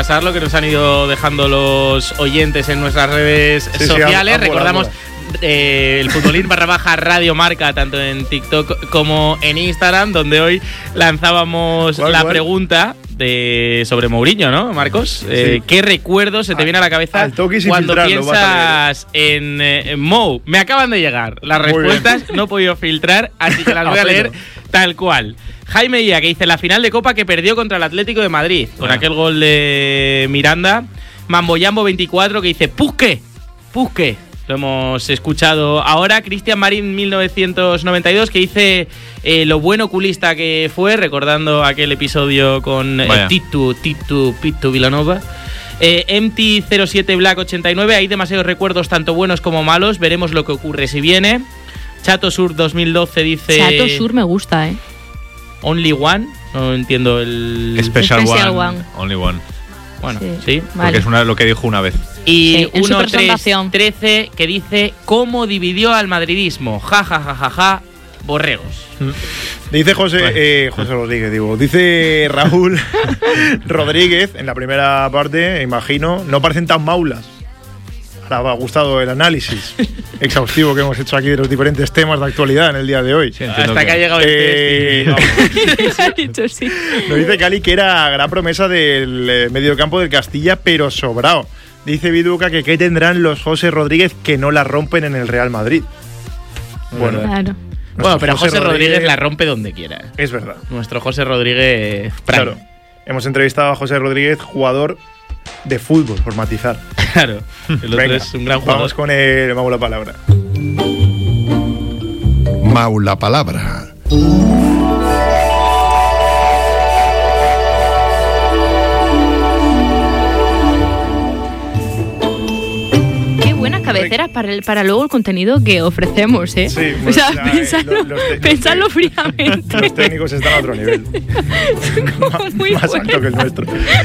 repasar lo que nos han ido dejando los oyentes en nuestras redes sociales. Recordamos el futbolín / Radio Marca, tanto en TikTok como en Instagram, donde hoy lanzábamos la pregunta sobre Mourinho, ¿no, Marcos? Sí. ¿Qué recuerdos se te viene a la cabeza cuando piensas en Mou? Me acaban de llegar las respuestas, no he podido filtrar, así que las voy a leer tal cual. Jaime Ia, que dice la final de Copa que perdió contra el Atlético de Madrid, con aquel gol de Miranda. Mamboyambo 24, que dice Pusque. Lo hemos escuchado ahora. Cristian Marín 1992, que dice lo buen oculista que fue, recordando aquel episodio con Pitu Vilanova. MT07 Black 89, hay demasiados recuerdos tanto buenos como malos, veremos lo que ocurre si viene. Chato Sur 2012 dice... Chato Sur me gusta, Only One, no entiendo el... Special one. Only One. Bueno, sí, porque es lo que dijo una vez. Y 1-3-13 que dice ¿cómo dividió al madridismo? Ja, borregos. Dice José Rodríguez, dice Raúl Rodríguez en la primera parte, imagino, no parecen tan maulas. Ahora me ha gustado el análisis exhaustivo que hemos hecho aquí de los diferentes temas de actualidad en el día de hoy. Sí, hasta que ha llegado sí. Nos dice Cali que era gran promesa del mediocampo del Castilla, pero sobrado. Dice Viduca que ¿qué tendrán los José Rodríguez que no la rompen en el Real Madrid? Bueno, claro. Bueno, pero José Rodríguez la rompe donde quiera. Es verdad. Nuestro José Rodríguez. Claro. Hemos entrevistado a José Rodríguez, jugador de fútbol, por matizar. Claro. El otro es un gran jugador. Vamos con el Mau la palabra. Mau la palabra. Cabeceras para luego el contenido que ofrecemos, ¿eh? Sí, o sea, pensadlo fríamente. Los técnicos están a otro nivel. Más alto que el nuestro.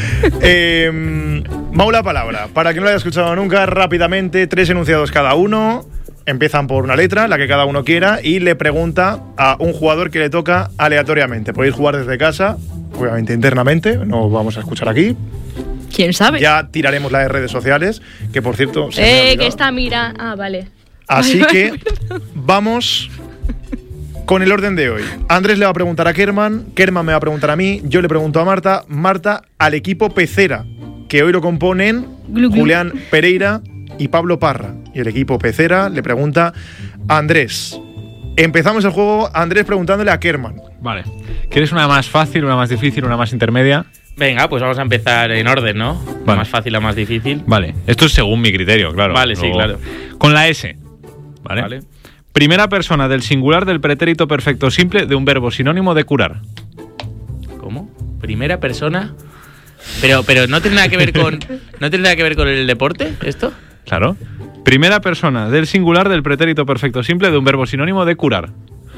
Mau la palabra. Para quien no lo haya escuchado nunca, rápidamente, 3 enunciados cada uno. Empiezan por una letra, la que cada uno quiera, y le pregunta a un jugador que le toca aleatoriamente. Podéis jugar desde casa, obviamente internamente, no vamos a escuchar aquí. ¿Quién sabe? Ya tiraremos las redes sociales, que por cierto... que está mira... Ah, vale. Así que vamos con el orden de hoy. Andrés le va a preguntar a Kerman me va a preguntar a mí, yo le pregunto a Marta al equipo Pecera, que hoy lo componen Julián Pereira y Pablo Parra. Y el equipo Pecera le pregunta a Andrés. Empezamos el juego, Andrés preguntándole a Kerman. Vale. ¿Quieres una más fácil, una más difícil, una más intermedia? Venga, pues vamos a empezar en orden, ¿no? Vale. Más fácil a más difícil. Vale, esto es según mi criterio, claro. Vale, luego, sí, claro. Con la S, ¿vale? Primera persona del singular del pretérito perfecto simple de un verbo sinónimo de curar. ¿Cómo? Primera persona... Pero no tiene nada que ver con... ¿No tiene nada que ver con el deporte, esto? Claro. Primera persona del singular del pretérito perfecto simple de un verbo sinónimo de curar.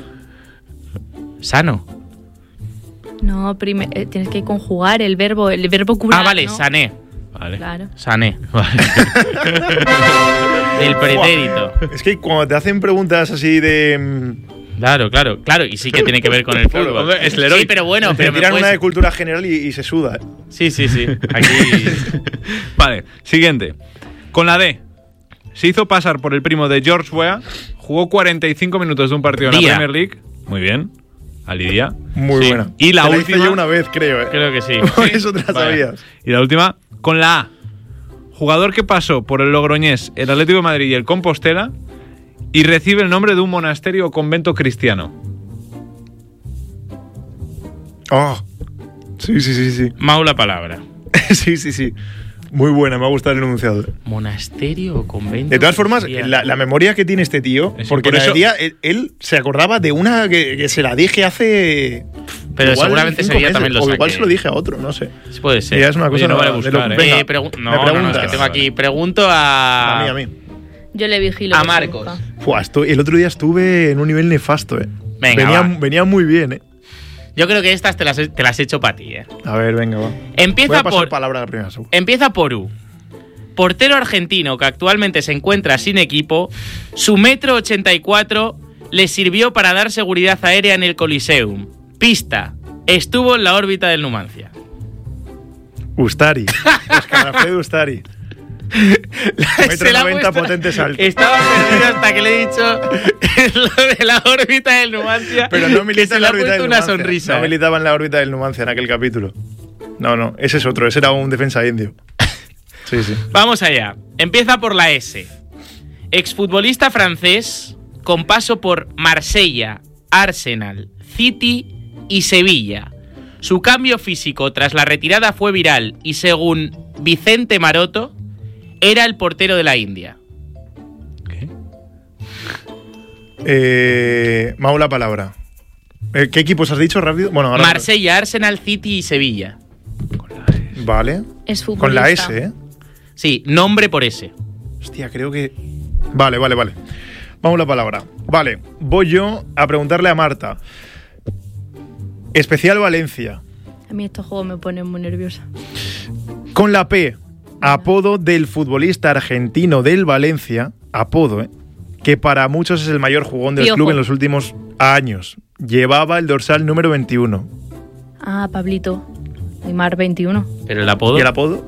Sano. No, tienes que conjugar el verbo curar. Ah, vale, ¿no? sané. Vale. Claro. Sané. Vale. Del pretérito. Es que cuando te hacen preguntas así de... Claro. Y sí que tiene que ver con el fútbol. Es Leroy. Sí, pero bueno. Pero tiran una de cultura general y se suda. Sí. Aquí... Vale, siguiente. Con la D. Se hizo pasar por el primo de George Weah. Jugó 45 minutos de un partido en la Premier League. Muy bien. Alidia. Muy buena. Y la última. Hice yo una vez, creo. Creo que sí. Por eso te la sabías. Y la última, con la A. Jugador que pasó por el Logroñés, el Atlético de Madrid y el Compostela y recibe el nombre de un monasterio o convento cristiano. Oh. Sí. Mau la palabra. Sí. Muy buena, me ha gustado el enunciado. Monasterio o convento. De todas formas, la memoria que tiene este tío, porque en el día él se acordaba de una que se la dije hace... Pero seguramente ese día también lo saqué. O igual se lo dije a otro, no sé. Puede ser. Ya es una cosa. Oye, no vale buscar, No, es que tengo aquí. Pregunto a mí. Yo le vigilo. A Marcos. El otro día estuve en un nivel nefasto, Venga, venía muy bien, Yo creo que estas te las he hecho para ti, A ver, venga, va. Empieza por palabra la primera. Empieza por U. Portero argentino que actualmente se encuentra sin equipo, su 1,84 m le sirvió para dar seguridad aérea en el Coliseum. Pista. Estuvo en la órbita del Numancia. Ustari. Óscar Alfredo Ustari. Se la 1,90 m, potente salto. Estaba perdido hasta que le he dicho lo de la órbita del Numancia. Pero no milita en la órbita del una Numancia. sonrisa. No militaba en la órbita del Numancia en aquel capítulo. No, ese es otro. Ese era un defensa indio. Sí. Vamos allá. Empieza por la S. Exfutbolista francés con paso por Marsella, Arsenal, City y Sevilla. Su cambio físico tras la retirada fue viral y, según Vicente Maroto, era el portero de la India. Mau, la palabra. ¿Qué equipos has dicho rápido? Bueno, ahora Marsella, Arsenal, City y Sevilla. Vale. Es futbolista. Con la S, ¿eh? Sí, nombre por S. Hostia, creo que... Vale. Vamos la palabra. Vale, voy yo a preguntarle a Marta. Especial Valencia. A mí estos juegos me ponen muy nerviosa. Con la P, apodo del futbolista argentino del Valencia, apodo, que para muchos es el mayor jugón del club en los últimos años. Llevaba el dorsal número 21. Ah, Pablito. Aimar 21. ¿Pero el apodo? ¿Y el apodo?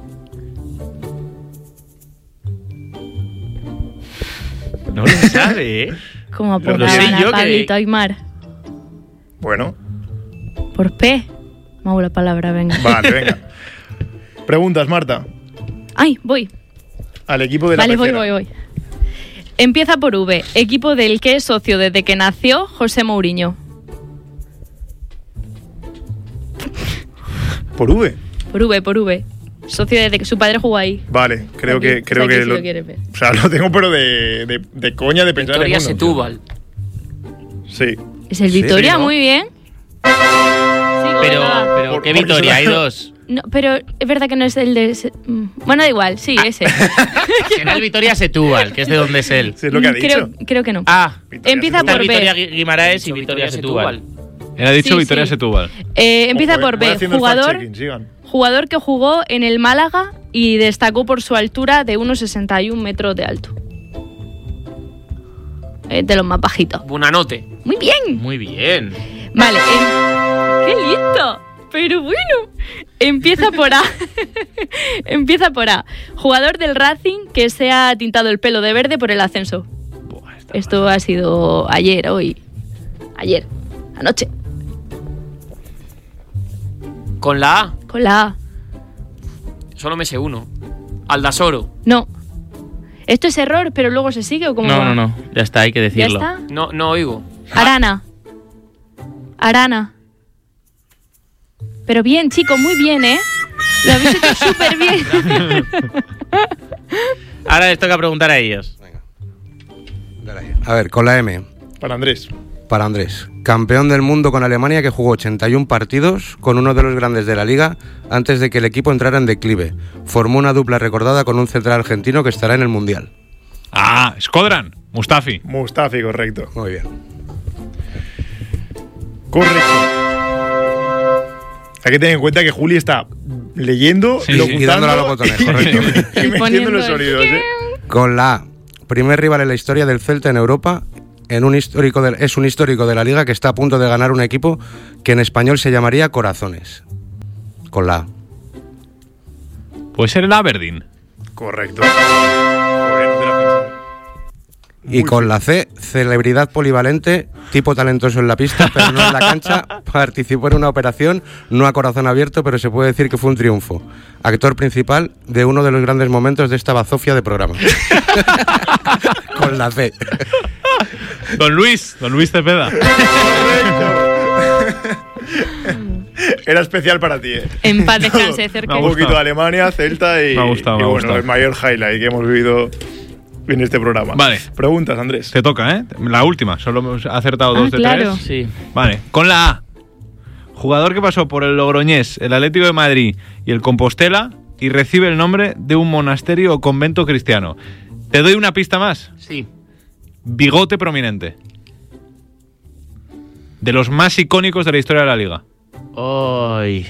No lo sabe, ¿eh? ¿Cómo Lo apodaban sé yo a Pablito Aimar? Bueno. ¿Por P? Mau, la palabra, venga. Vale, venga. Preguntas, Marta. Ay, voy. Al equipo de la Vale, pecera. voy. Empieza por V. Equipo del que es socio desde que nació José Mourinho. ¿Por V? Por V. Socio desde que su padre jugó ahí. Vale, creo Aquí, que aquí sí lo lo quieres ver. O sea, lo tengo pero de coña de pensar Victoria en uno. Setúbal. Sí. ¿Es el Sí, Vitoria? ¿no? Muy bien. Sí, Pero Por- ¿qué porque Vitoria? suena- Hay dos. No, pero es verdad que no es el de... Bueno, da igual, sí, ese. Será el Vitoria Setúbal, que es de donde es él. Sí, es lo que ha dicho. Creo que no. Ah, Victoria Empieza Setúbal. está por Vitoria B. Guimaraes y Vitoria Setúbal. Él ha dicho Sí, Victoria sí. Setúbal. Empieza Ojo, por voy B. haciendo el fact-checking, sigan. Jugador que jugó en el Málaga y destacó por su altura de unos 61 metros de alto. De los más bajitos. Bunanote. Muy bien. Muy bien. Vale. ¡Qué listo! Pero bueno. Empieza por A. Empieza por A. Jugador del Racing que se ha tintado el pelo de verde por el ascenso. Esto ha sido ayer, anoche. Con la A, Con la A. solo me sé uno. Aldasoro. No. ¿Esto es error, pero luego se sigue o cómo va? No. Ya está, hay que ¿Ya decirlo. está? No oigo. Arana. Pero bien, chicos, muy bien, ¿eh? Lo habéis hecho súper bien. Ahora les toca preguntar a ellos. Dale ahí. A ver, con la M. Para Andrés. Para Andrés. Campeón del mundo con Alemania que jugó 81 partidos con uno de los grandes de la liga antes de que el equipo entrara en declive. Formó una dupla recordada con un central argentino que estará en el Mundial. Ah, Skodran, Mustafi. Mustafi, correcto. Muy bien. Correcto. Hay que tener en cuenta que Juli está leyendo, Sí, locutando y dándole a los botones, y correcto. metiendo poniendo los el- sonidos. Con la A. Primer rival en la historia del Celta en Europa. Es un histórico de la liga que está a punto de ganar un equipo que en español se llamaría Corazones. Con la A. Puede ser el Aberdeen. Correcto. Bueno, te la pensaba. Y Muy con bien. la C, celebridad polivalente, tipo talentoso en la pista, pero no en la cancha. Participó en una operación, no a corazón abierto, pero se puede decir que fue un triunfo. Actor principal de uno de los grandes momentos de esta bazofia de programa. Con la C. Don Luis Cepeda. Era especial para ti, ¿eh? En paz descanse, Todo. cerca. Me ha Un poquito gustado. de Alemania, Celta y, Me ha gustado, y me ha bueno, gustado. el mayor highlight que hemos vivido en este programa. Vale. Preguntas, Andrés. Te toca, ¿eh? La última. Solo hemos acertado 2 de claro. 3. Sí. Vale. Con la A. Jugador que pasó por el Logroñés, el Atlético de Madrid y el Compostela y recibe el nombre de un monasterio o convento cristiano. Te doy una pista más. Sí. Bigote prominente. De los más icónicos de la historia de la liga. Ay.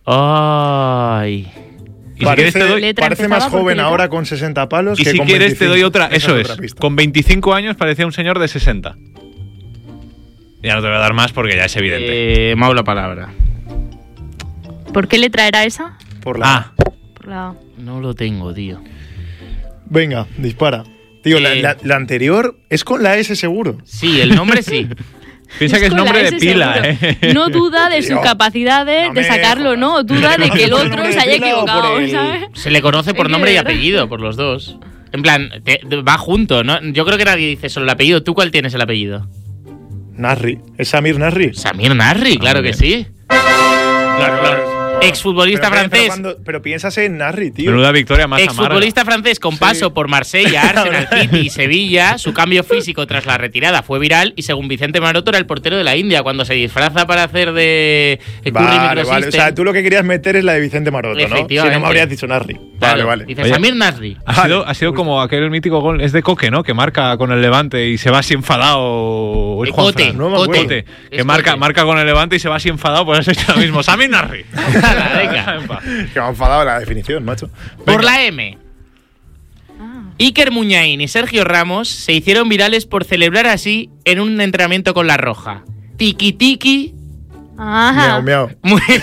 Y si quieres te doy, Letra parece empezaba más por joven qué letra? ahora con 60 palos y que si con quieres te 25. doy otra. Esa Eso es. otra pista. Con 25 años parecía un señor de 60. Ya no te voy a dar más porque ya es evidente. Mau, la palabra. ¿Por qué letra era esa? Por la Ah, Por la A. No lo tengo, tío. Venga, dispara. Tío, la anterior es con la S seguro. Sí, el nombre sí. Piensa que es nombre de pila, No duda de sus capacidades de sacarlo, ¿no? Duda de que el otro se haya equivocado, ¿sabes? Se le conoce por nombre y apellido, por los dos. En plan, va junto, ¿no? Yo creo que nadie dice solo el apellido. ¿Tú cuál tienes el apellido? Nasri. ¿Es Samir Nasri? Samir Nasri, claro que sí. Claro. Exfutbolista francés. Pero piensas en Nasri, tío. Menuda victoria más amarga. Exfutbolista francés con paso por Marsella, Arsenal, City y Sevilla. Su cambio físico tras la retirada fue viral y según Vicente Maroto era el portero de la India cuando se disfraza para hacer de Vale. O sea, tú lo que querías meter es la de Vicente Maroto, ¿no? Si no me habrías dicho Nasri. Vale. Dice Samir Nasri. Ha sido como aquel mítico gol, es de Coque, ¿no? Que marca con el Levante y se va así enfadado. Cote. Cote. Que marca con el Levante y se va así enfadado, pues has hecho lo mismo. Samir Nasri. Venga. Que me ha enfadado la definición, macho. Venga. Por la M. Iker Muñain y Sergio Ramos se hicieron virales por celebrar así en un entrenamiento con la Roja. Tiki tiki. Ajá. Miau. Muy bien.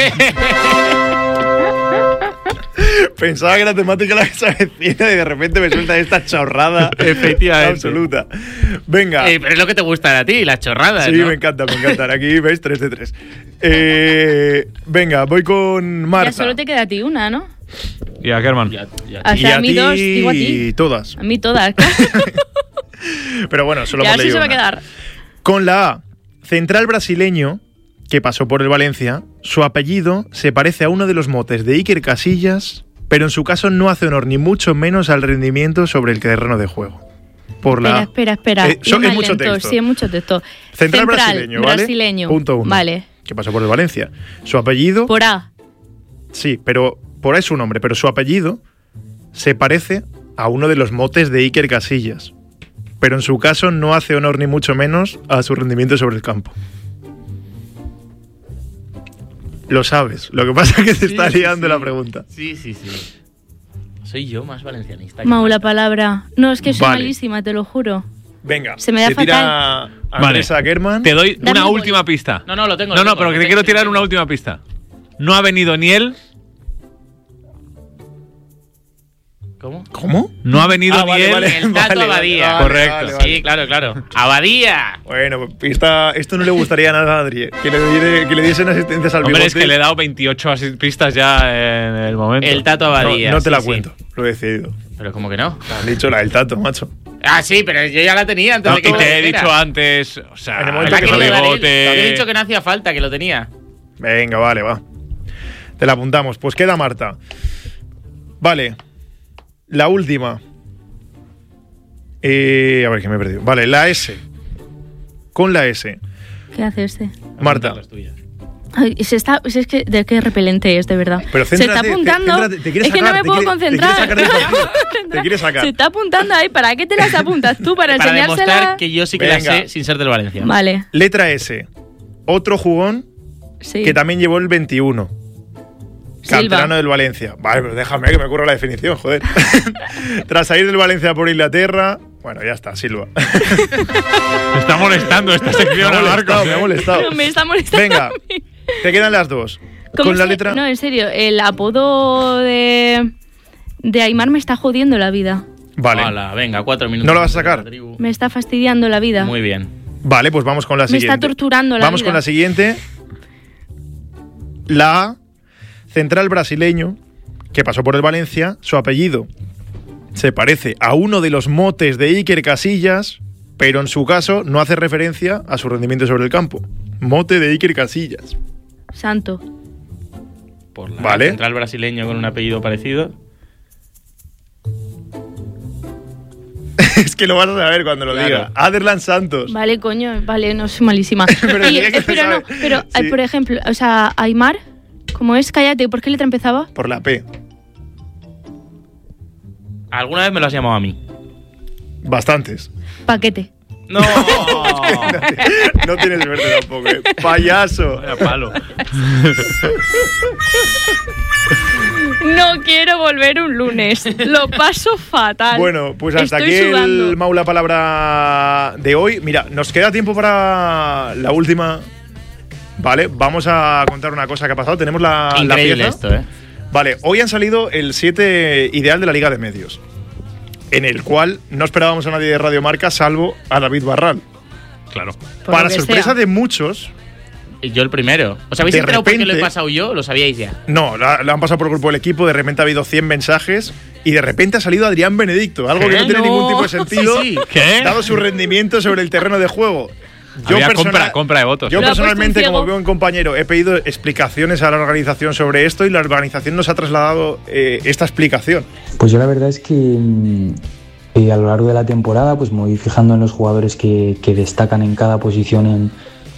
Pensaba que la temática la que se avecina y de repente me suelta esta chorrada. Efectivamente. Absoluta. Venga. Pero es lo que te gusta a ti, las chorradas, Sí, ¿no? me encantan. Aquí veis 3 de 3. Venga, voy con Marta. Ya solo te queda a ti una, ¿no? Y a Kerman. O sea, a mí ti, 2, digo a ti. Todas. A mí todas, claro. Pero bueno, solo Ya hemos así leído se va a una. quedar. Con la A, central brasileño que pasó por el Valencia, su apellido se parece a uno de los motes de Iker Casillas, pero en su caso no hace honor ni mucho menos al rendimiento sobre el terreno de juego. Por la Espera. es mucho texto. Sí, es mucho texto. Central brasileño, ¿vale? Brasileño. Punto 1. Vale. Que pasó por el Valencia. Su apellido. Por A. Sí, pero por ahí su nombre, pero su apellido se parece a uno de los motes de Iker Casillas, pero en su caso no hace honor ni mucho menos a su rendimiento sobre el campo. Lo sabes, lo que pasa es que te está liando la pregunta. Sí. Soy yo más valencianista. que Mau, la más. palabra. No, es que soy Vale. malísima, te lo juro. Venga, Se me da te tira Andrés Ackerman. Te doy Dame una un última pista. No, lo tengo. No, pero que te quiero tirar una última pista. No ha venido ni él. ¿Cómo? ¿Cómo? No ha venido ni él. El Tato Abadía. Correcto. Sí, claro. ¡Abadía! Bueno, esto no le gustaría nada a Adri, que le diesen asistencias al Hombre, bigote. es que le he dado 28 pistas ya en el momento. El Tato Abadía. No te la sí. cuento, lo he decidido. Pero ¿cómo que no? Me han dicho la del Tato, macho. Ah, sí, pero yo ya la tenía antes No, de que y me te lo he dijera. dicho antes, o sea, En el momento ¿Verdad que que me lo lo iba a dar él? bigote. Te había dicho que no hacía falta, que lo tenía. Venga, vale, va. Te la apuntamos. Pues queda Marta. Vale. La última. A ver, que me he perdido. Vale, la S. Con la S. ¿Qué hace este? Marta. Ay, es que de qué repelente es, de verdad. Pero se céntrate, está apuntando. céntrate, te quieres es que sacar, no me te puedo quiere- concentrar. te quiere sacar del partido. Te quiere sacar. Se está apuntando ahí. ¿Para qué te las apuntas tú? Para enseñársela. demostrar que yo sí que Venga. la sé sin ser del Valencia. Vale. Letra S. Otro jugón Sí. que también llevó el 21. Silva. Canterano del Valencia. Vale, pero déjame que me ocurra la definición, joder. Tras salir del Valencia por Inglaterra. Bueno, ya está, Silva. Me está molestando esta sección a Marcos. me ha molestado. No, me está molestando. Venga, a mí. te quedan las dos. ¿Cómo Con la se- letra. No, en serio, el apodo de Aimar me está jodiendo la vida. Vale. Hola, venga, 4 minutos. ¿No lo vas a sacar? Me está fastidiando la vida. Muy bien. Vale, pues vamos con la Me siguiente. está torturando la Vamos vida. con la siguiente. La A, central brasileño, que pasó por el Valencia, su apellido se parece a uno de los motes de Iker Casillas, pero en su caso no hace referencia a su rendimiento sobre el campo. Mote de Iker Casillas. Santo. Por la Vale. central brasileño con un apellido parecido. Es que lo vas a saber cuando lo Claro. diga. Aderlan Santos. Vale, coño, vale, no soy malísima. Pero Y- diría que se pero no, sabe. pero Sí. por ejemplo, o sea, Aimar, ¿cómo es? Cállate, ¿por qué letra empezaba? Por la P. ¿Alguna vez me lo has llamado a mí? Bastantes. Paquete. No. No tienes suerte tampoco, ¿eh? Payaso. Vaya palo. No quiero volver un lunes. Lo paso fatal. Bueno, pues hasta Estoy aquí sudando. el Maula Palabra de hoy. Mira, nos queda tiempo para la última. Vale, vamos a contar una cosa que ha pasado. Tenemos la Increíble pieza. esto, ¿eh? Vale, hoy han salido el 7 ideal de la Liga de Medios, en el cual no esperábamos a nadie de Radio Marca salvo a David Barral. Claro. Para sorpresa de muchos. Yo el primero. ¿Os habéis enterado por qué lo he pasado yo? ¿Lo sabíais ya? No, lo han pasado por el grupo del equipo, de repente ha habido 100 mensajes y de repente ha salido Adrián Benedicto, algo que no tiene ningún tipo de sentido, ¿Qué? dado su rendimiento sobre el terreno de juego. Compra de votos. Yo personalmente, como buen compañero, he pedido explicaciones a la organización sobre esto y la organización nos ha trasladado esta explicación. Pues yo la verdad es que a lo largo de la temporada pues me voy fijando en los jugadores que destacan en cada posición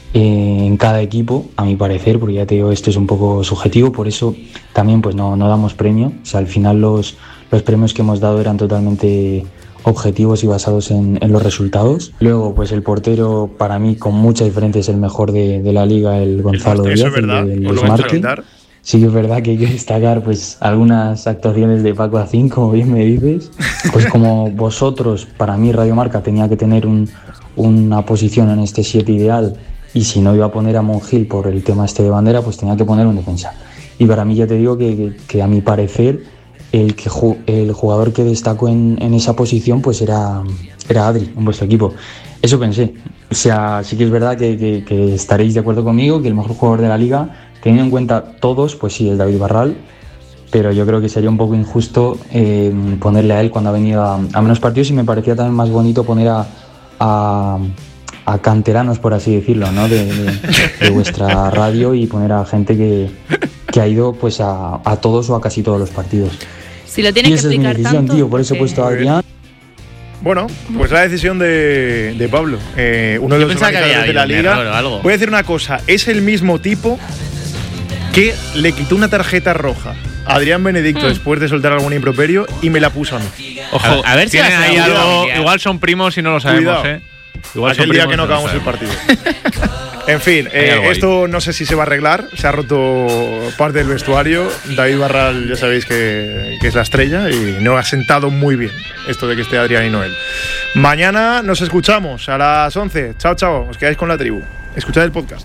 en cada equipo, a mi parecer, porque ya te digo, esto es un poco subjetivo, por eso también pues no damos premio. O sea, al final los premios que hemos dado eran totalmente objetivos y basados en los resultados. Luego, pues el portero, para mí, con mucha diferencia, es el mejor de la liga, el Gonzalo Díaz, el de Martín. Sí que es verdad que hay que destacar pues algunas actuaciones de Paco Acín, como bien me dices. Pues como vosotros, para mí Radio Marca tenía que tener una posición en este 7 ideal, y si no iba a poner a Monjil por el tema este de bandera, pues tenía que poner un defensa. Y para mí ya te digo que a mi parecer el jugador que destacó en esa posición pues era Adri, en vuestro equipo. Eso pensé. O sea, sí que es verdad que estaréis de acuerdo conmigo que el mejor jugador de la liga, teniendo en cuenta todos, pues sí, el David Barral, pero yo creo que sería un poco injusto ponerle a él cuando ha venido a menos partidos, y me parecía también más bonito poner a canteranos, por así decirlo, ¿no? de vuestra radio, y poner a gente que ha ido pues a todos o a casi todos los partidos. Si lo tienes que explicar es mi decisión, tanto, tío, por eso he puesto a Adrián. Bueno, pues la decisión de Pablo, uno de los organizadores de la liga. Voy a decir una cosa, es el mismo tipo que le quitó una tarjeta roja a Adrián Benedicto después de soltar algún improperio y me la puso a mí. Ojo, a ver si tienen ahí algo. Igual son primos y no lo sabemos. Cuidado. Igual aquel día que no acabamos el partido. En fin, esto no sé si se va a arreglar. Se ha roto parte del vestuario. David Barral, ya sabéis que es la estrella y no ha sentado muy bien esto de que esté Adrián y Noel. Mañana nos escuchamos a las 11. Chao, chao. Os quedáis con la tribu. Escuchad el podcast.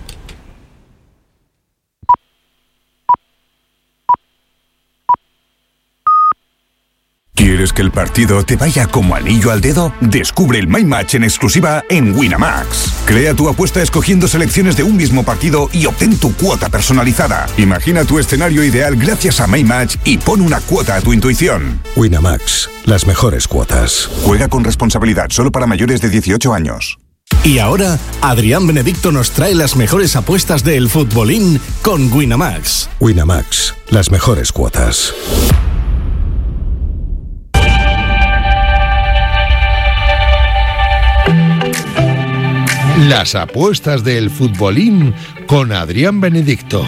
¿Quieres que el partido te vaya como anillo al dedo? Descubre el My Match en exclusiva en Winamax. Crea tu apuesta escogiendo selecciones de un mismo partido y obtén tu cuota personalizada. Imagina tu escenario ideal gracias a My Match y pon una cuota a tu intuición. Winamax, las mejores cuotas. Juega con responsabilidad, solo para mayores de 18 años. Y ahora, Adrián Benedicto nos trae las mejores apuestas del futbolín con Winamax. Winamax, las mejores cuotas. Las apuestas del futbolín con Adrián Benedicto.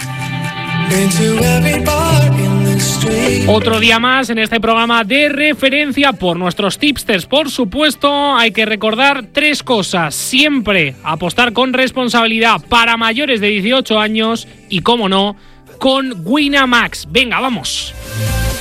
Otro día más en este programa de referencia por nuestros tipsters, por supuesto. Hay que recordar 3 cosas. Siempre apostar con responsabilidad para mayores de 18 años y, como no, con Winamax. Venga, vamos.